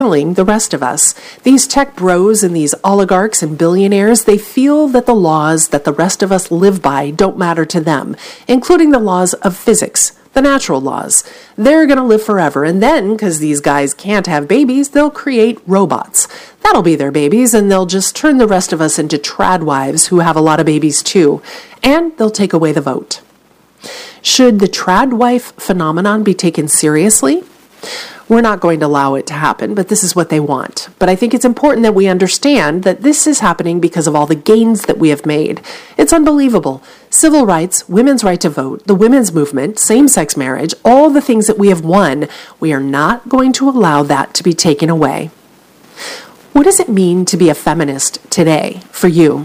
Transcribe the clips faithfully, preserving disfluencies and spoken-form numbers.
the rest of us. These tech bros and these oligarchs and billionaires, they feel that the laws that the rest of us live by don't matter to them, including the laws of physics, the natural laws. They're going to live forever, and then, because these guys can't have babies, they'll create robots. That'll be their babies, and they'll just turn the rest of us into trad wives who have a lot of babies too, and they'll take away the vote. Should the trad wife phenomenon be taken seriously? We're not going to allow it to happen, but this is what they want. But I think it's important that we understand that this is happening because of all the gains that we have made. It's unbelievable. Civil rights, women's right to vote, the women's movement, same-sex marriage, all the things that we have won, we are not going to allow that to be taken away. What does it mean to be a feminist today for you?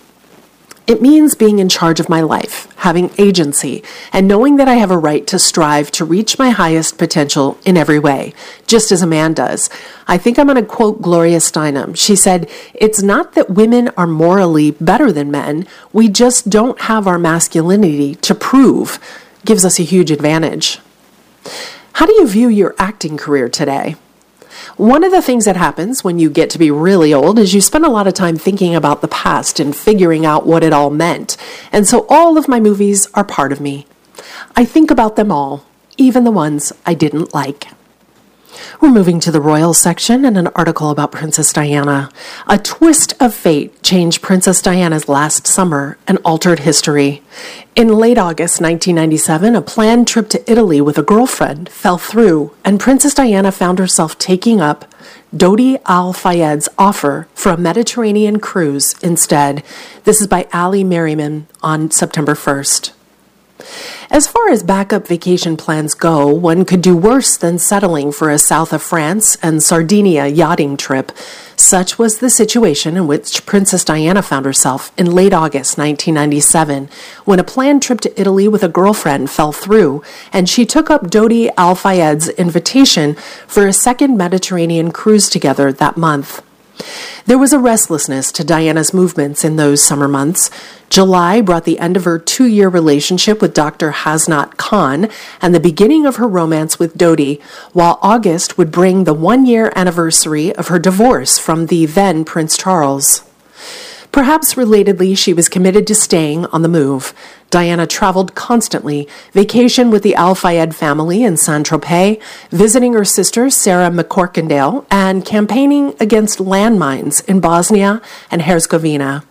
It means being in charge of my life, having agency, and knowing that I have a right to strive to reach my highest potential in every way, just as a man does. I think I'm going to quote Gloria Steinem. She said, "It's not that women are morally better than men. We just don't have our masculinity to prove." Gives us a huge advantage. How do you view your acting career today? One of the things that happens when you get to be really old is you spend a lot of time thinking about the past and figuring out what it all meant. And so all of my movies are part of me. I think about them all, even the ones I didn't like. We're moving to the royal section and an article about Princess Diana. A twist of fate changed Princess Diana's last summer and altered history. In late August nineteen ninety-seven, a planned trip to Italy with a girlfriend fell through, and Princess Diana found herself taking up Dodi Al-Fayed's offer for a Mediterranean cruise instead. This is by Ali Merriman on September first. As far as backup vacation plans go, one could do worse than settling for a south of France and Sardinia yachting trip. Such was the situation in which Princess Diana found herself in late August nineteen ninety-seven, when a planned trip to Italy with a girlfriend fell through, and she took up Dodi Al-Fayed's invitation for a second Mediterranean cruise together that month. There was a restlessness to Diana's movements in those summer months. July brought the end of her two-year relationship with Doctor Hasnat Khan and the beginning of her romance with Dodi, while August would bring the one-year anniversary of her divorce from the then Prince Charles. Perhaps relatedly, she was committed to staying on the move. Diana traveled constantly, vacationed with the Al-Fayed family in Saint-Tropez, visiting her sister Sarah McCorkindale, and campaigning against landmines in Bosnia and Herzegovina.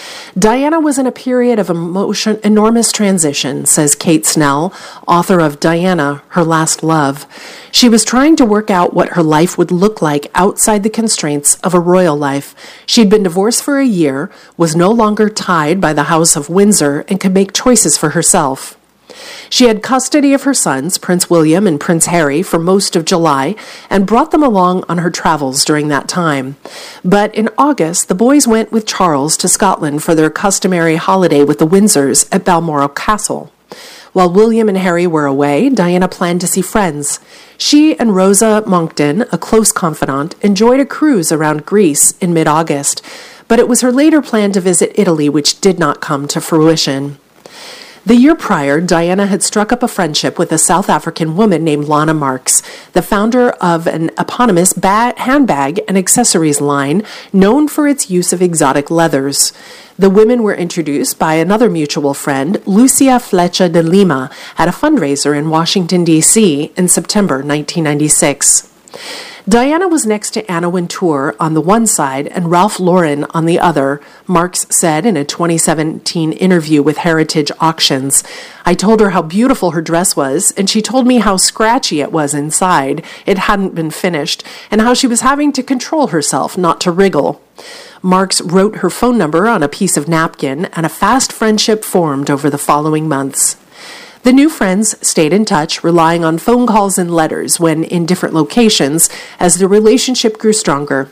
Diana was in a period of emotion, enormous transition, says Kate Snell, author of Diana, Her Last Love. She was trying to work out what her life would look like outside the constraints of a royal life. She'd been divorced for a year, was no longer tied by the House of Windsor, and could make choices for herself. She had custody of her sons, Prince William and Prince Harry, for most of July, and brought them along on her travels during that time. But in August, the boys went with Charles to Scotland for their customary holiday with the Windsors at Balmoral Castle. While William and Harry were away, Diana planned to see friends. She and Rosa Monckton, a close confidant, enjoyed a cruise around Greece in mid-August, but it was her later plan to visit Italy which did not come to fruition. The year prior, Diana had struck up a friendship with a South African woman named Lana Marks, the founder of an eponymous ba- handbag and accessories line known for its use of exotic leathers. The women were introduced by another mutual friend, Lucia Flecha de Lima, at a fundraiser in Washington, D C in September nineteen ninety-six. Diana was next to Anna Wintour on the one side and Ralph Lauren on the other, Marks said in a twenty seventeen interview with Heritage Auctions. I told her how beautiful her dress was, and she told me how scratchy it was inside. It hadn't been finished, and how she was having to control herself not to wriggle. Marks wrote her phone number on a piece of napkin, and a fast friendship formed over the following months. The new friends stayed in touch, relying on phone calls and letters when in different locations as the relationship grew stronger.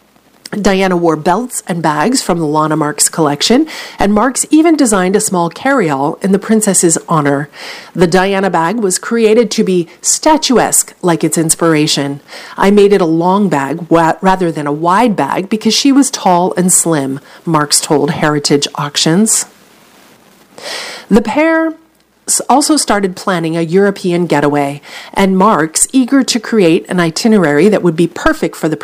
Diana wore belts and bags from the Lana Marks collection, and Marks even designed a small carry-all in the princess's honor. The Diana bag was created to be statuesque like its inspiration. I made it a long bag wa- rather than a wide bag because she was tall and slim, Marks told Heritage Auctions. The pair also started planning a European getaway, and Marx, eager to create an itinerary that would be perfect for the